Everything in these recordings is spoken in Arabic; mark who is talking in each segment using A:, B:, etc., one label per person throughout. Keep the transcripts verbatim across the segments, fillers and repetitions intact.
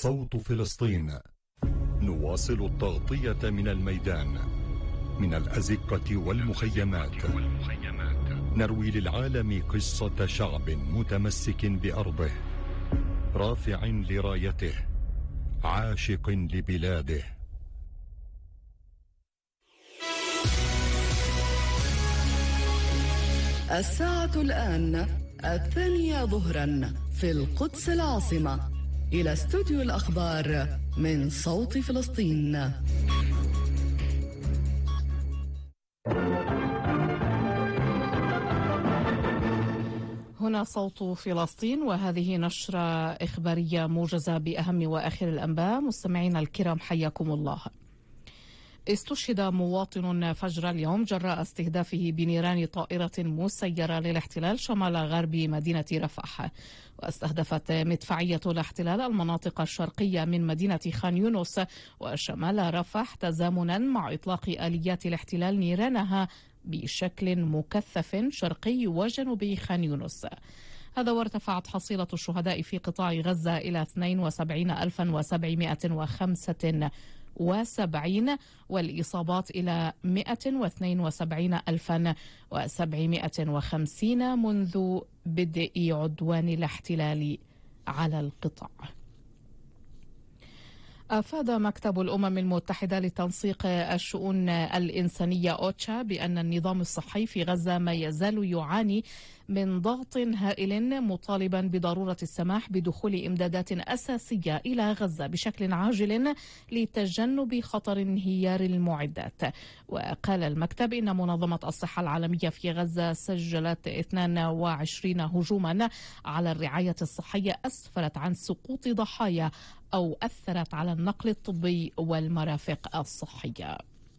A: صوت فلسطين، نواصل التغطية من الميدان، من الأزقة والمخيمات، نروي للعالم قصة شعب متمسك بأرضه، رافع لرايته، عاشق لبلاده.
B: الساعة الآن الثانية ظهرا في القدس العاصمة. إلى استوديو الأخبار من صوت فلسطين.
C: هنا صوت فلسطين، وهذه نشرة إخبارية موجزة بأهم وآخر الأنباء. مستمعينا الكرام حياكم الله. استشهد مواطن فجر اليوم جراء استهدافه بنيران طائرة مسيرة للاحتلال شمال غرب مدينة رفح. واستهدفت مدفعية الاحتلال المناطق الشرقية من مدينة خان يونس وشمال رفح تزامنا مع إطلاق آليات الاحتلال نيرانها بشكل مكثف شرقي وجنوبي خان يونس. هذا وارتفعت حصيلة الشهداء في قطاع غزة إلى اثنين وسبعين ألفا وسبعمائة وخمسة وسبعين والإصابات إلى مئة واثنين وسبعين ألفا وسبعمائة وخمسين منذ بدء عدوان الاحتلال على القطاع. أفاد مكتب الأمم المتحدة لتنسيق الشؤون الإنسانية أوتشا بأن النظام الصحي في غزة ما يزال يعاني من ضغط هائل، مطالبا بضرورة السماح بدخول إمدادات أساسية إلى غزة بشكل عاجل لتجنب خطر انهيار المعدات. وقال المكتب إن منظمة الصحة العالمية في غزة سجلت اثنين وعشرين هجوما على الرعاية الصحية أسفرت عن سقوط ضحايا أو أثرت على النقل الطبي والمرافق الصحية.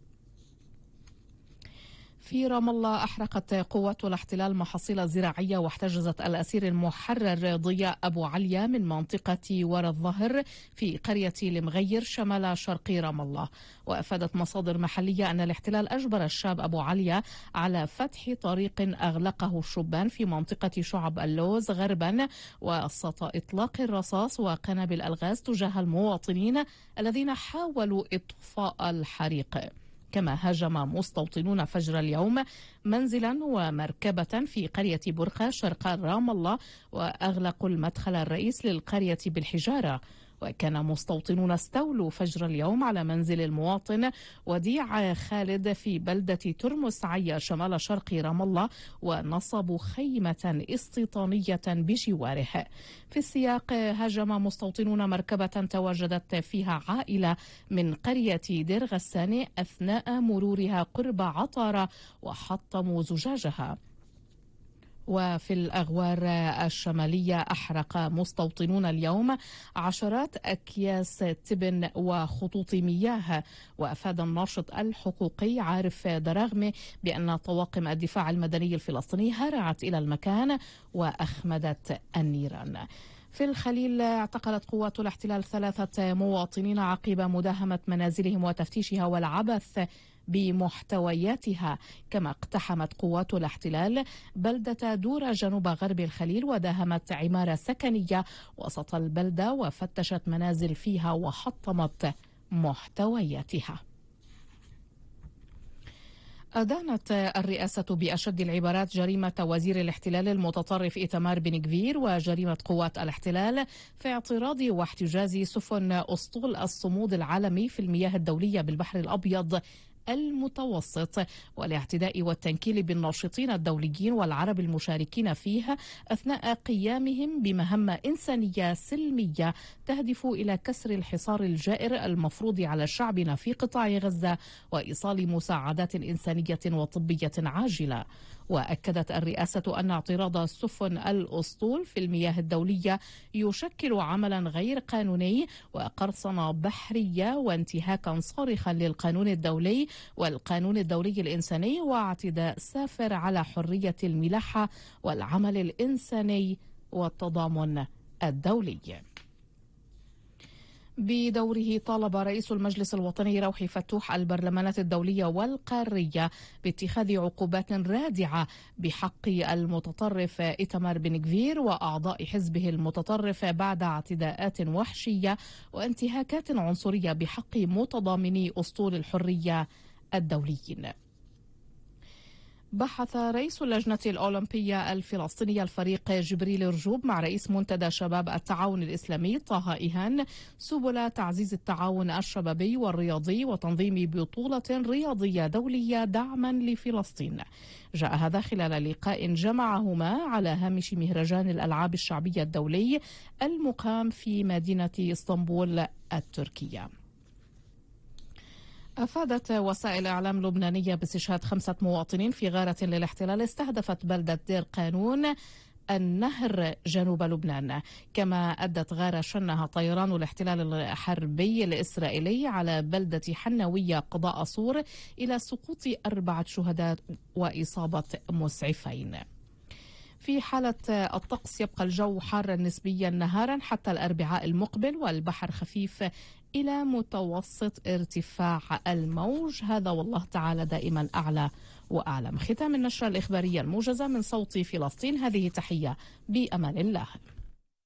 C: في رام الله أحرقت قوات الاحتلال محاصيل زراعية واحتجزت الأسير المحرر ضياء أبو عليا من منطقة ورا الظهر في قرية المغير شمال شرق رام الله. وأفادت مصادر محلية أن الاحتلال أجبر الشاب أبو عليا على فتح طريق أغلقه الشبان في منطقة شعب اللوز غربا، وسط إطلاق الرصاص وقنابل الغاز تجاه المواطنين الذين حاولوا إطفاء الحريق. كما هاجم مستوطنون فجر اليوم منزلا ومركبة في قرية برقة شرق رام الله، وأغلقوا المدخل الرئيس للقرية بالحجارة. وكان مستوطنون استولوا فجر اليوم على منزل المواطن وديع خالد في بلدة ترمس عيا شمال شرق رام الله، ونصبوا خيمة استيطانية بجواره. في السياق هاجم مستوطنون مركبة تواجدت فيها عائلة من قرية دير غسان أثناء مرورها قرب عطارة وحطموا زجاجها. وفي الأغوار الشمالية أحرق مستوطنون اليوم عشرات أكياس تبن وخطوط مياه. وأفاد الناشط الحقوقي عارف دراغمي بأن طواقم الدفاع المدني الفلسطيني هرعت إلى المكان وأخمدت النيران. في الخليل اعتقلت قوات الاحتلال ثلاثة مواطنين عقب مداهمة منازلهم وتفتيشها والعبث بمحتوياتها. كما اقتحمت قوات الاحتلال بلدة دورة جنوب غرب الخليل وداهمت عمارة سكنية وسط البلدة وفتشت منازل فيها وحطمت محتوياتها. أدانت الرئاسة بأشد العبارات جريمة وزير الاحتلال المتطرف إيتمار بن غفير وجريمة قوات الاحتلال في اعتراض واحتجاز سفن أسطول الصمود العالمي في المياه الدولية بالبحر الأبيض المتوسط، والاعتداء والتنكيل بالناشطين الدوليين والعرب المشاركين فيه أثناء قيامهم بمهمة إنسانية سلمية تهدف إلى كسر الحصار الجائر المفروض على شعبنا في قطاع غزة وإيصال مساعدات إنسانية وطبية عاجلة. وأكدت الرئاسة أن اعتراض السفن الأسطول في المياه الدولية يشكل عملا غير قانوني وقرصنة بحرية وانتهاكا صارخا للقانون الدولي والقانون الدولي الإنساني واعتداء سافر على حرية الملاحة والعمل الإنساني والتضامن الدولي. بدوره طالب رئيس المجلس الوطني روحي فتوح البرلمانات الدولية والقارية باتخاذ عقوبات رادعة بحق المتطرف إيتمار بن غفير وأعضاء حزبه المتطرف بعد اعتداءات وحشية وانتهاكات عنصرية بحق متضامني أسطول الحرية الدوليين. بحث رئيس اللجنة الأولمبية الفلسطينية الفريق جبريل رجوب مع رئيس منتدى شباب التعاون الإسلامي طه إيهان سبل تعزيز التعاون الشبابي والرياضي وتنظيم بطولة رياضية دولية دعما لفلسطين. جاء هذا خلال لقاء جمعهما على هامش مهرجان الألعاب الشعبية الدولي المقام في مدينة اسطنبول التركية. أفادت وسائل إعلام لبنانية باستشهاد خمسة مواطنين في غارة للاحتلال استهدفت بلدة دير قانون النهر جنوب لبنان، كما أدت غارة شنها طيران الاحتلال الحربي الإسرائيلي على بلدة حنوية قضاء صور إلى سقوط أربعة شهداء وإصابة مسعفين. في حالة الطقس يبقى الجو حارا نسبيا نهارا حتى الأربعاء المقبل والبحر خفيف إلى متوسط ارتفاع الموج. هذا والله تعالى دائما أعلى وأعلم. ختام النشرة الإخبارية الموجزة من صوت فلسطين، هذه تحية بأمان الله.